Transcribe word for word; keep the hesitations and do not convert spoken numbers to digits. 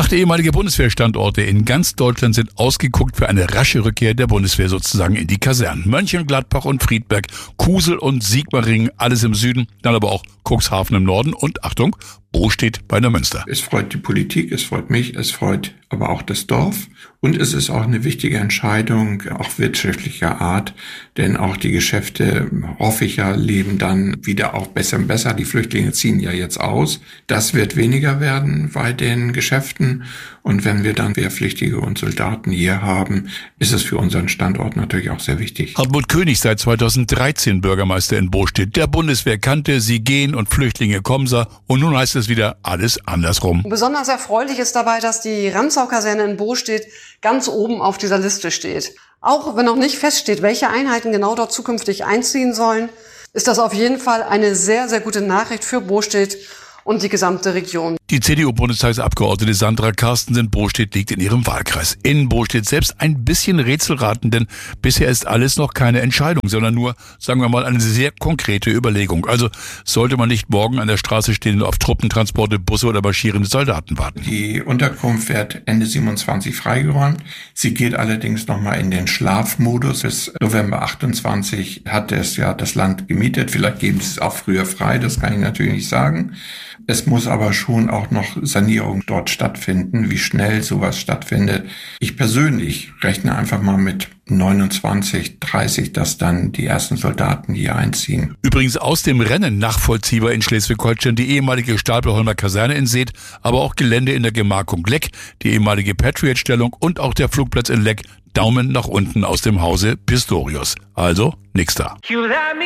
Acht ehemalige Bundeswehrstandorte in ganz Deutschland sind ausgeguckt für eine rasche Rückkehr der Bundeswehr sozusagen in die Kasernen. Mönchengladbach und Friedberg, Kusel und Sigmaringen, alles im Süden, dann aber auch Cuxhaven im Norden und, Achtung, Bostedt bei Neumünster. Es freut die Politik, es freut mich, es freut aber auch das Dorf. Und es ist auch eine wichtige Entscheidung, auch wirtschaftlicher Art, denn auch die Geschäfte, hoffe ich ja, leben dann wieder auch besser und besser. Die Flüchtlinge ziehen ja jetzt aus. Das wird weniger werden bei den Geschäften. Und wenn wir dann Wehrpflichtige und Soldaten hier haben, ist es für unseren Standort natürlich auch sehr wichtig. Hartmut König, seit zweitausenddreizehn Bürgermeister in Bostedt. Der Bundeswehr kannte, sie gehen und Flüchtlinge kommen sie. Und nun heißt es wieder alles andersrum. Besonders erfreulich ist dabei, dass die Rantzau-Kaserne in Bostedt ganz oben auf dieser Liste steht. Auch wenn noch nicht feststeht, welche Einheiten genau dort zukünftig einziehen sollen, ist das auf jeden Fall eine sehr, sehr gute Nachricht für Bostedt und die gesamte Region. Die C D U-Bundestagsabgeordnete Sandra Carstensen-Bostedt liegt in ihrem Wahlkreis. In Bostedt selbst ein bisschen Rätselraten, denn bisher ist alles noch keine Entscheidung, sondern nur, sagen wir mal, eine sehr konkrete Überlegung. Also sollte man nicht morgen an der Straße stehen und auf Truppentransporte, Busse oder marschierende Soldaten warten. Die Unterkunft wird Ende siebenundzwanzig freigeräumt. Sie geht allerdings nochmal in den Schlafmodus. Bis November achtundzwanzig hat es ja das Land gemietet. Vielleicht geben sie es auch früher frei, das kann ich natürlich nicht sagen. Es muss aber schon auch noch Sanierung dort stattfinden, wie schnell sowas stattfindet. Ich persönlich rechne einfach mal mit neunundzwanzig, dreißig, dass dann die ersten Soldaten hier einziehen. Übrigens aus dem Rennen nachvollziehbar in Schleswig-Holstein die ehemalige Stapelholmer Kaserne in Seet, aber auch Gelände in der Gemarkung Leck, die ehemalige Patriot-Stellung und auch der Flugplatz in Leck. Daumen nach unten aus dem Hause Pistorius. Also nix da.